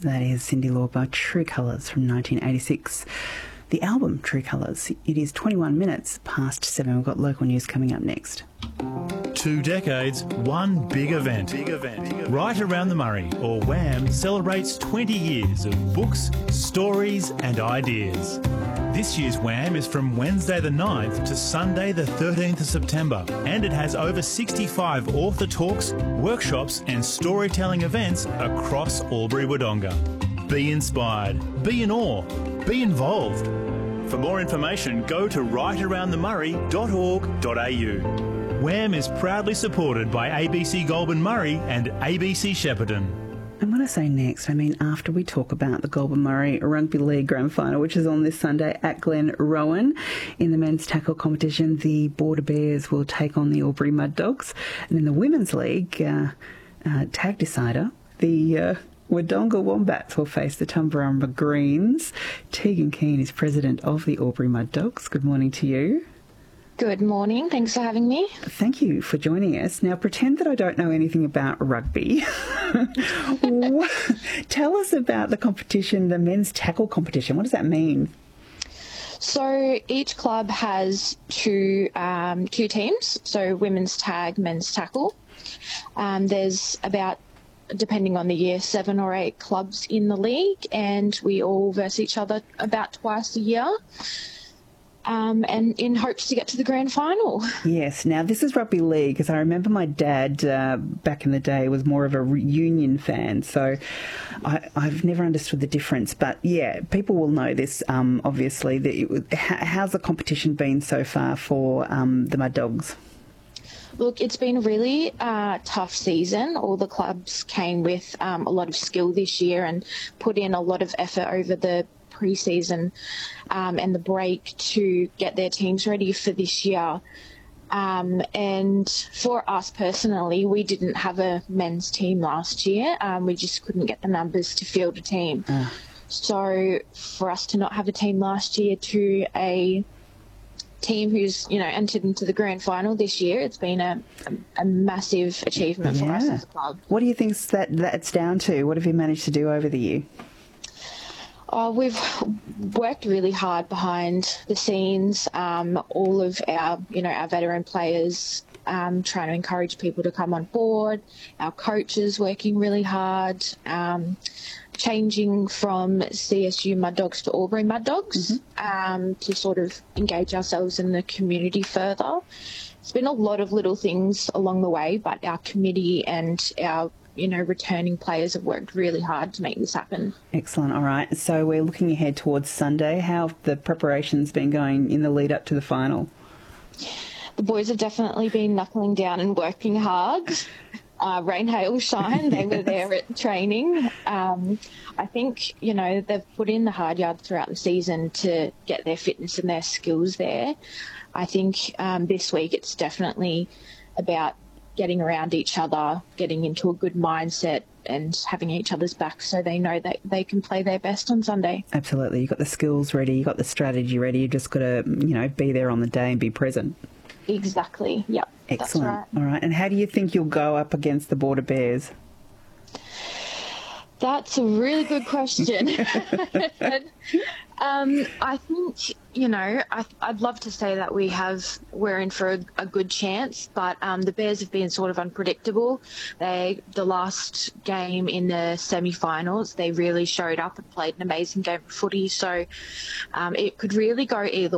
That is Cyndi Lauper, True Colours from 1986. The album True Colours. It is 21 minutes past 7. We've got local news coming up next. 2 decades, one big event. Right Around the Murray, or WAM, celebrates 20 years of books, stories and ideas. This year's WAM is from Wednesday the 9th to Sunday the 13th of September, and it has over 65 author talks, workshops and storytelling events across Albury-Wodonga. Be inspired, be in awe, be involved. For more information, go to rightaroundthemurray.org.au. WAM is proudly supported by ABC Goulburn Murray and ABC Shepparton. I'm going to say next, after we talk about the Goulburn Murray Rugby League Grand Final, which is on this Sunday at Glen Rowan. In the men's tackle competition, the Border Bears will take on the Albury Mud Dogs. And in the Women's League tag decider, the Wodonga Wombats will face the Tumbarumba Greens. Tegan Keane is president of the Albury Mud Dogs. Good morning to you. Good morning. Thanks for having me. Thank you for joining us. Now, pretend that I don't know anything about rugby. Tell us about the competition, the men's tackle competition. What does that mean? So each club has two teams, so women's tag, men's tackle. There's about, depending on the year, 7 or 8 clubs in the league, and we all verse each other about twice a year. And in hopes to get to the grand final. Yes. Now, this is rugby league, because I remember my dad back in the day was more of a union fan, so I've never understood the difference. But, yeah, people will know this, obviously. How's the competition been so far for the Mud Dogs? Look, it's been a really tough season. All the clubs came with a lot of skill this year and put in a lot of effort over the pre-season and the break to get their teams ready for this year. And for us personally, we didn't have a men's team last year. We just couldn't get the numbers to field a team. So for us to not have a team last year to a team who's, entered into the grand final this year, it's been a massive achievement for us as a club. What do you think that's down to? What have you managed to do over the year? We've worked really hard behind the scenes. All of our veteran players trying to encourage people to come on board. Our coaches working really hard. Changing from CSU Mud Dogs to Albury Mud Dogs to sort of engage ourselves in the community further. It's been a lot of little things along the way, but our committee and our returning players have worked really hard to make this happen. Excellent. All right. So we're looking ahead towards Sunday. How have the preparations been going in the lead up to the final? The boys have definitely been knuckling down and working hard. Rain, hail, shine, they were there at training. I think, they've put in the hard yards throughout the season to get their fitness and their skills there. I think this week it's definitely about getting around each other, getting into a good mindset and having each other's back so they know that they can play their best on Sunday. Absolutely. You've got the skills ready, you've got the strategy ready, you've just got to, be there on the day and be present. Exactly, yep. Excellent. That's right. All right. And how do you think you'll go up against the Border Bears? That's a really good question. I think, I'd love to say that we're in for a good chance, but the Bears have been sort of unpredictable. The last game in the semi-finals, they really showed up and played an amazing game of footy, so it could really go either